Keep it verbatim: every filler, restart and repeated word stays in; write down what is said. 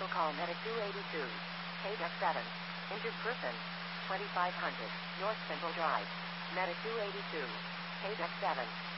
Special call Medic two eighty-two. K D E C seven. Injured person. twenty-five hundred. North Central Drive. Medic two eighty-two. K D E C seven.